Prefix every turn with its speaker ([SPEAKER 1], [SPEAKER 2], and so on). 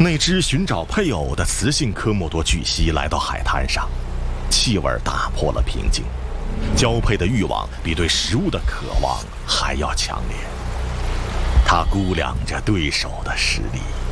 [SPEAKER 1] 那只寻找配偶的雌性科莫多巨蜥来到海滩上，气味打破了平静，交配的欲望比对食物的渴望还要强烈。它估量着对手的实力。